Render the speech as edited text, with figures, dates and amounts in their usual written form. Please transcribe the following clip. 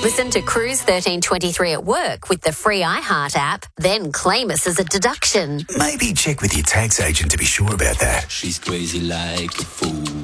Listen to Cruise 1323 at work with the free iHeart app, then claim us as a deduction. Maybe check with your tax agent to be sure about that. She's crazy like a fool.